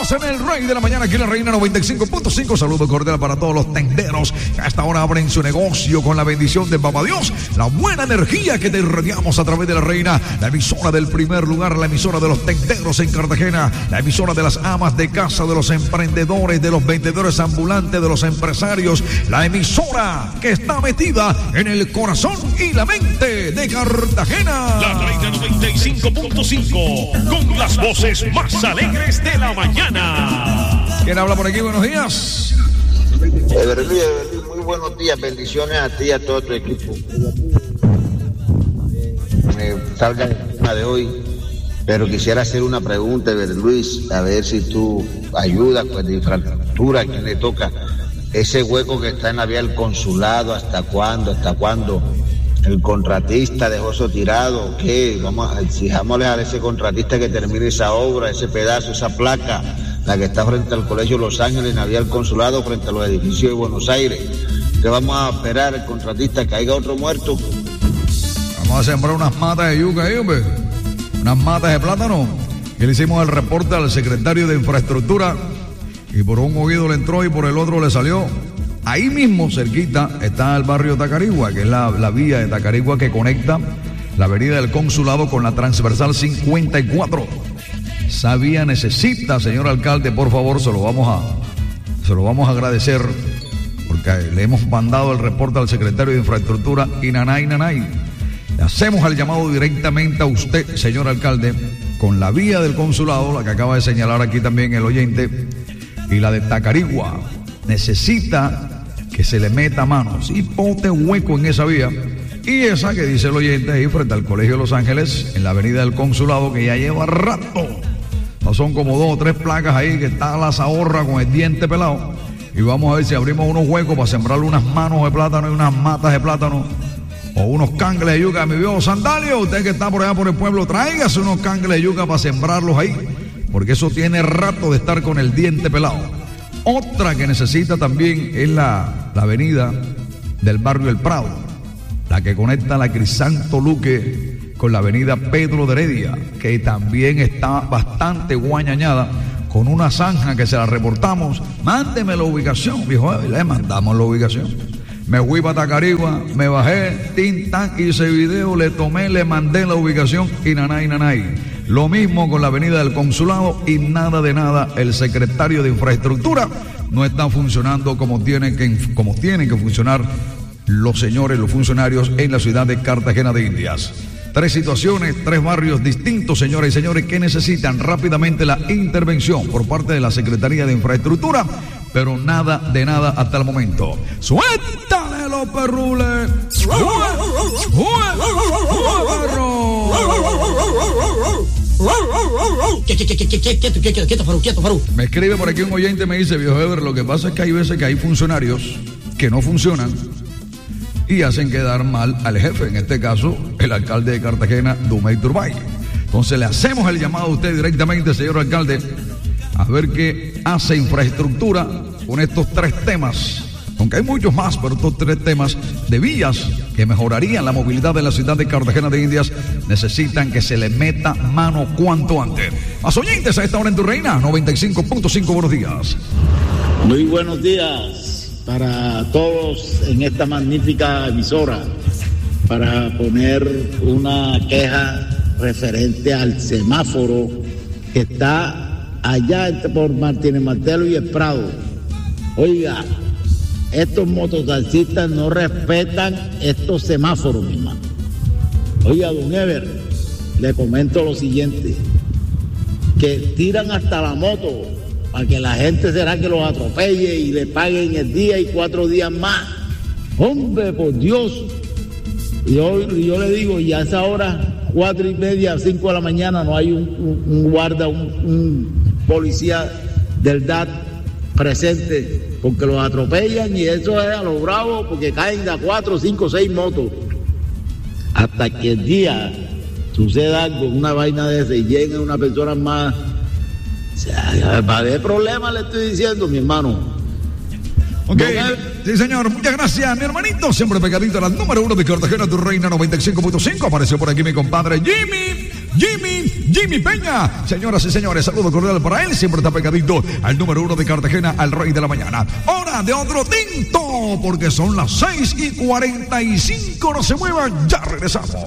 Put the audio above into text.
Estamos en el Rey de la Mañana, aquí en la Reina 95.5. Saludo cordial para todos los tenderos que a esta hora abren su negocio con la bendición de Papá Dios. La buena energía que te irradiamos a través de la Reina, la emisora del primer lugar, la emisora de los tenderos en Cartagena, la emisora de las amas de casa, de los emprendedores, de los vendedores ambulantes, de los empresarios, la emisora que está metida en el corazón y la mente de Cartagena. La Reina 95.5, con las voces más alegres de la mañana. ¿Quién habla por aquí? Buenos días. Everly, muy buenos días, bendiciones a ti y a todo tu equipo. Me salga el tema de hoy, pero quisiera hacer una pregunta, Luis, a ver si tú ayudas pues, de infraestructura, a quien le toca ese hueco que está en la vía del consulado, ¿hasta cuándo? El contratista dejó eso tirado, ¿qué? Exijámosle a ese contratista que termine esa obra, ese pedazo, esa placa, la que está frente al Colegio Los Ángeles, en la vía del consulado, frente a los edificios de Buenos Aires. ¿Qué vamos a esperar el contratista? ¿Que haya otro muerto? Vamos a sembrar unas matas de yuca ahí, hombre. Unas matas de plátano. Y le hicimos el reporte al secretario de Infraestructura y por un oído le entró y por el otro le salió. Ahí mismo, cerquita, está el barrio Tacarigua, que es la vía de Tacarigua que conecta la avenida del Consulado con la transversal 54. Esa vía necesita, señor alcalde, por favor, se lo vamos a agradecer, porque le hemos mandado el reporte al secretario de Infraestructura y nanay. Le hacemos el llamado directamente a usted, señor alcalde, con la vía del Consulado, la que acaba de señalar aquí también el oyente, y la de Tacarigua. Necesita que se le meta manos y ponte hueco en esa vía. Y esa que dice el oyente ahí frente al Colegio Los Ángeles, en la avenida del Consulado, que ya lleva rato. No son como 2 o 3 placas ahí que está la zahorra con el diente pelado. Y vamos a ver si abrimos unos huecos para sembrarle unas manos de plátano y unas matas de plátano. O unos cangles de yuca. Mi viejo Sandalio, usted que está por allá por el pueblo, tráigase unos cangles de yuca para sembrarlos ahí. Porque eso tiene rato de estar con el diente pelado. Otra que necesita también es la avenida del barrio El Prado, la que conecta la Crisanto Luque con la avenida Pedro de Heredia, que también está bastante guañañada, con una zanja que se la reportamos. Mándeme la ubicación, viejo, le mandamos la ubicación. Me fui para Tacarigua, me bajé, tin, tan, hice video, le tomé, le mandé la ubicación y nanay. Lo mismo con la avenida del Consulado y nada de nada. El secretario de Infraestructura no está funcionando como tienen que funcionar los funcionarios en la ciudad de Cartagena de Indias. 3 situaciones, 3 barrios distintos, señoras y señores, que necesitan rápidamente la intervención por parte de la Secretaría de Infraestructura, pero nada de nada hasta el momento. ¡Suéltale los perrules! Quieto, Farú. Me escribe por aquí un oyente, me dice, viejo Ever, lo que pasa es que hay veces que hay funcionarios que no funcionan y hacen quedar mal al jefe, en este caso, el alcalde de Cartagena, Dumey Turbay. Entonces le hacemos el llamado a usted directamente, señor alcalde, a ver qué hace Infraestructura con estos 3 temas, aunque hay muchos más, pero estos 3 temas de vías que mejorarían la movilidad de la ciudad de Cartagena de Indias necesitan que se le meta mano cuanto antes. Más oyentes a esta hora en tu Reina 95.5, buenos días. Muy buenos días para todos en esta magnífica emisora, para poner una queja referente al semáforo que está allá por Martínez Martelo y el Prado. Oiga, estos mototaxistas no respetan estos semáforos, mi hermano. Oiga, don Ever, le comento lo siguiente, que tiran hasta la moto para que la gente será que los atropelle y le paguen el día y 4 días más. Hombre, por Dios. Yo le digo, y a esa hora, 4:30, 5 de la mañana, no hay un guarda, un policía del DAT presente, porque los atropellan y eso es a lo bravo, porque caen de a 4, 5, 6 motos. Hasta que el día suceda algo, una vaina de ese, y llegue una persona más, o sea, va a haber problemas, le estoy diciendo, mi hermano. Ok, sí señor, muchas gracias, mi hermanito, siempre pegadito a la número 1 de Cartagena, tu Reina 95.5, apareció por aquí mi compadre Jimmy Jimmy Peña. Señoras y señores, saludo cordial para él. Siempre está pegadito al número 1 de Cartagena, al rey de la mañana. Hora de otro tinto, porque son las 6:45. No se muevan, ya regresamos.